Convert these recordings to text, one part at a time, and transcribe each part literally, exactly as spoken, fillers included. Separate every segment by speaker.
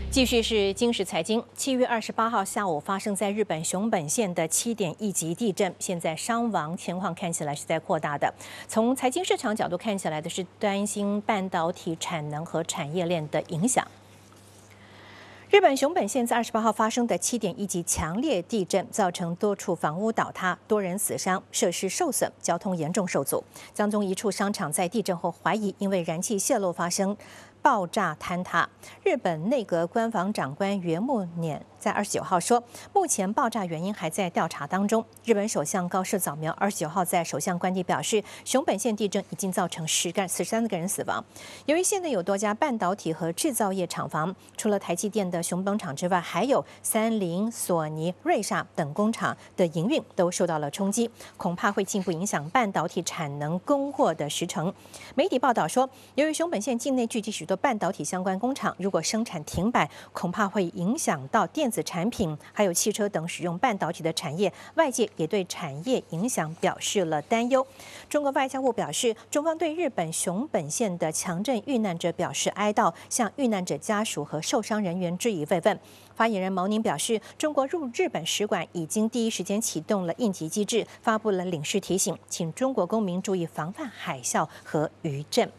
Speaker 1: 继续是今时财经。七月二十八号下午发生在日本熊本县的七点一级地震，现在伤亡情况看起来是在扩大的。从财经市场角度看起来的是担心半导体产能和产业链的影响。日本熊本县在二十八号发生的七点一级强烈地震，造成多处房屋倒塌，多人死伤，设施受损，交通严重受阻。当中一处商场在地震后怀疑因为燃气泄漏发生爆炸坍塌。日本内阁官房长官原木碾在二十九号说，目前爆炸原因还在调查当中。日本首相高市早苗二十九号在首相官邸表示，熊本县地震已经造成十个十三个人死亡。由于县内有多家半导体和制造业厂房，除了台积电的熊本厂之外，还有三菱、索尼、瑞萨等工厂的营运都受到了冲击，恐怕会进一步影响半导体产能供货的时程。媒体报道说，由于熊本县境内聚集许多半导体相关工厂，如果生产停摆，恐怕会影响到电子产品还有汽车等使用半导体的产业，外界也对产业影响表示了担忧。中国外交部表示，中方对日本熊本县的强震遇难者表示哀悼，向遇难者家属和受伤人员致以慰问。发言人毛宁表示，中国驻日本使馆已经第一时间启动了应急机制，发布了领事提醒，请中国公民注意防范海啸和余震。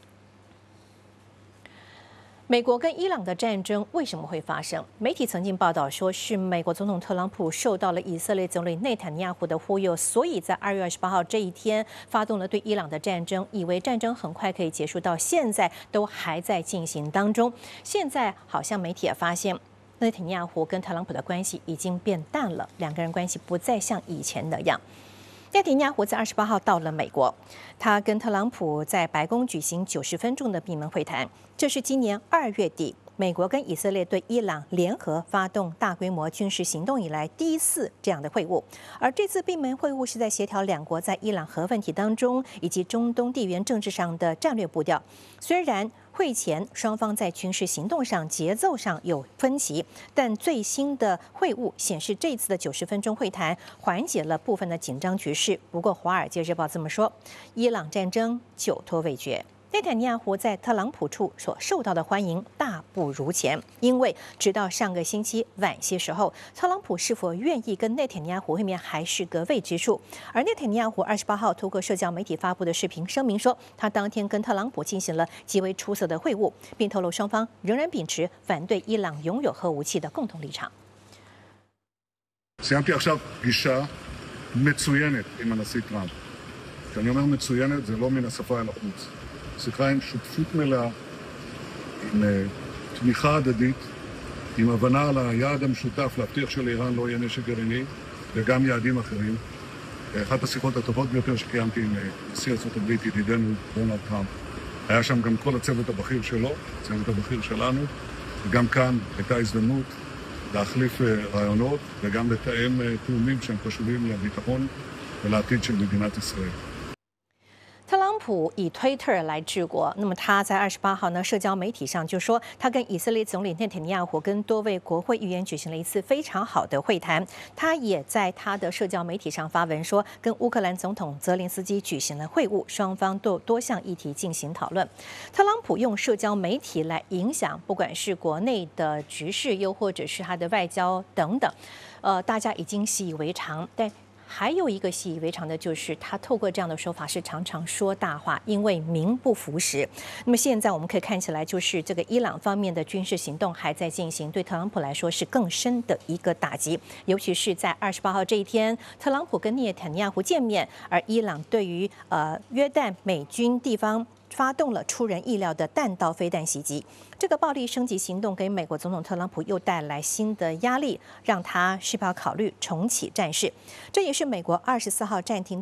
Speaker 1: 美国跟伊朗的战争为什么会发生？媒体曾经报道说，是美国总统特朗普受到了以色列总理内塔尼亚胡的忽悠，所以在二月二十八号这一天发动了对伊朗的战争，以为战争很快可以结束，到现在都还在进行当中。现在好像媒体也发现，内塔尼亚胡跟特朗普的关系已经变淡了，两个人关系不再像以前那样。内塔尼亚胡在二十八号到了美国，他跟特朗普在白宫举行九十分钟的闭门会谈。这是今年二月底，美国跟以色列对伊朗联合发动大规模军事行动以来第一次这样的会晤。而这次闭门会晤是在协调两国在伊朗核问题当中以及中东地缘政治上的战略步调。虽然会前双方在军事行动上节奏上有分歧，但最新的会晤显示，这次的九十分钟会谈缓解了部分的紧张局势。不过，《华尔街日报》这么说，伊朗战争久拖未决。内塔尼亚胡在特朗普处所受到的欢迎大不如前，因为直到上个星期晚些时候，特朗普是否愿意跟内塔尼亚胡会面还是个未知数。而内塔尼亚胡二十八号透过社交媒体发布的视频声明说，他当天跟特朗普进行了极为出色的会晤，并透露双方仍然秉持反对伊朗拥有核武器的共同立场。
Speaker 2: סיימתי עכשיו פגישה מצוינת עם הנשיא טראמפ. כשאני אומר מצוינת, זה לא מן השפה אל החוץ. שיחה עם שותפות מלאה, עם תמיכה הדדית, עם הבנה על היעד המשותף להבטיח שלאיראן לא יהיה נשק גרעיני וגם יעדים אחרים. אחת השיחות הטובות ביותר שקיימתי עם נשיא ארצות הברית, ידידנו דונלד טראמפ. היה שם גם כל הצוות הבכיר שלו, הצוות הבכיר שלנו, וגם כאן הייתה הזדמנות להחליף רעיונות וגם לתאם תאומים שהם חשובים לביטחון ולעתיד של מדינת ישראל.
Speaker 1: 特朗普以推特来治国，那么他在二十八号呢，社交媒体上就说，他跟以色列总理内塔尼亚胡跟多位国会议员举行了一次非常好的会谈。他也在他的社交媒体上发文说，跟乌克兰总统泽连斯基举行了会晤，双方都多项议题进行讨论。特朗普用社交媒体来影响，不管是国内的局势，又或者是他的外交等等，呃，大家已经习以为常，但。还有一个习以为常的就是，他透过这样的说法是常常说大话，因为名不符实。那么现在我们可以看起来，就是这个伊朗方面的军事行动还在进行，对特朗普来说是更深的一个打击。尤其是在二十八号这一天，特朗普跟内塔尼亚胡见面，而伊朗对于呃约旦美军地方发动了出人意料的弹道飞弹袭击。这个暴力升级行动给美国总统特朗普又带来新的压力，让他是否考虑重启战事。这也是美国二十四号暂停